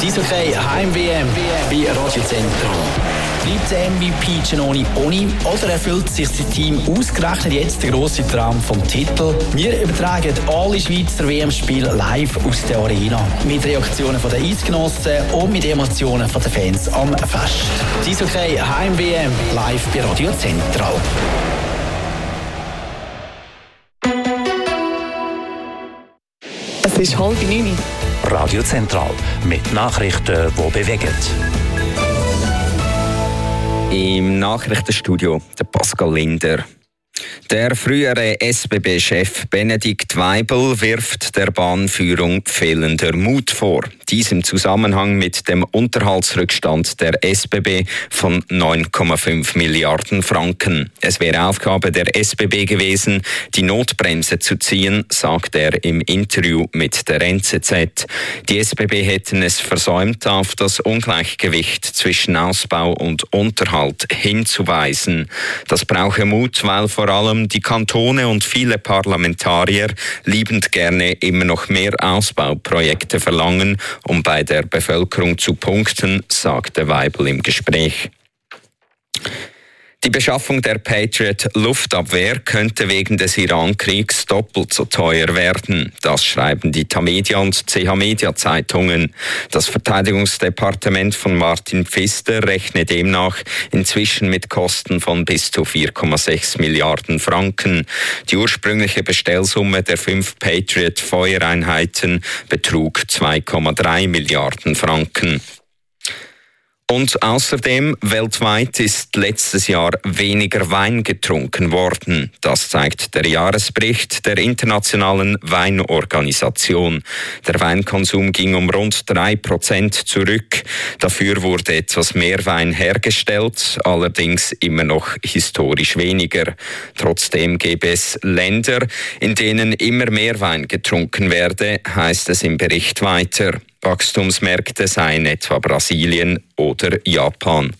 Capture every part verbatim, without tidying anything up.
Die Eishockey Heim-W M bei Radio Zentral. Bleibt der M V P Giannoni Boni oder erfüllt sich sein Team ausgerechnet jetzt den grossen Traum vom Titel? Wir übertragen alle Schweizer W M-Spiele live aus der Arena. Mit Reaktionen der Eisgenossen und mit Emotionen der Fans am Fest. Die Eishockey Heim-W M live bei Radio Zentral. Es ist halb neun. Radio Zentral mit Nachrichten, die bewegen. Im Nachrichtenstudio der Pascal Linder. Der frühere S B B-Chef Benedikt Weibel wirft der Bahnführung fehlender Mut vor. Dies im Zusammenhang mit dem Unterhaltsrückstand der S B B von neun Komma fünf Milliarden Franken. Es wäre Aufgabe der S B B gewesen, die Notbremse zu ziehen, sagt er im Interview mit der N Z Z. Die S B B hätten es versäumt, auf das Ungleichgewicht zwischen Ausbau und Unterhalt hinzuweisen. Das brauche Mut, weil vor allem die Kantone und viele Parlamentarier liebend gerne immer noch mehr Ausbauprojekte verlangen, um bei der Bevölkerung zu punkten, sagte Weibel im Gespräch. Die Beschaffung der Patriot-Luftabwehr könnte wegen des Iran-Kriegs doppelt so teuer werden. Das schreiben die Tamedia und C H Media Zeitungen. Das Verteidigungsdepartement von Martin Pfister rechnet demnach inzwischen mit Kosten von bis zu vier Komma sechs Milliarden Franken. Die ursprüngliche Bestellsumme der fünf Patriot-Feuereinheiten betrug zwei Komma drei Milliarden Franken. Und außerdem, weltweit ist letztes Jahr weniger Wein getrunken worden. Das zeigt der Jahresbericht der Internationalen Weinorganisation. Der Weinkonsum ging um rund drei Prozent zurück. Dafür wurde etwas mehr Wein hergestellt, allerdings immer noch historisch weniger. Trotzdem gäbe es Länder, in denen immer mehr Wein getrunken werde, heißt es im Bericht weiter. Wachstumsmärkte seien etwa Brasilien oder Japan.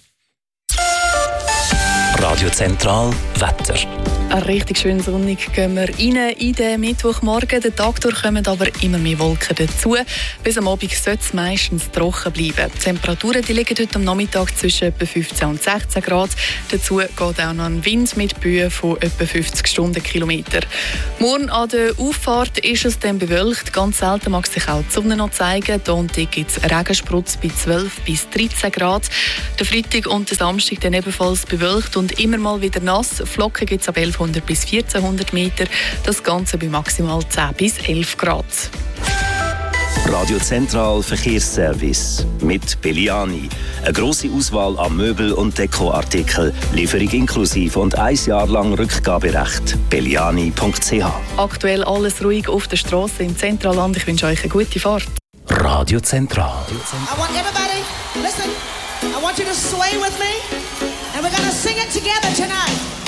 Radio Zentral Wetter. Richtig schön sonnig gehen wir rein in den Mittwochmorgen. Den Tag durch kommen aber immer mehr Wolken dazu. Bis am Abend sollte es meistens trocken bleiben. Die Temperaturen die liegen heute am Nachmittag zwischen etwa fünfzehn und sechzehn Grad. Dazu geht auch noch ein Wind mit Böen von etwa fünfzig Stundenkilometer. Morgen an der Auffahrt ist es dann bewölkt. Ganz selten mag sich auch die Sonne noch zeigen. Hier und dort gibt es Regensprutz bei zwölf bis dreizehn Grad. Der Freitag und der Samstag dann ebenfalls bewölkt und immer mal wieder nass. Flocken gibt es ab elfhundert bis vierzehnhundert Meter. Das Ganze bei maximal zehn bis elf Grad. Radio Zentral Verkehrsservice mit Belliani. Eine grosse Auswahl an Möbel- und Dekoartikeln, Lieferung inklusive und ein Jahr lang Rückgaberecht. belliani punkt c h. Aktuell alles ruhig auf der Straße im Zentralland. Ich wünsche euch eine gute Fahrt. Radio Zentral. I want everybody, listen, I want you to sway with me and we're going to sing it together tonight.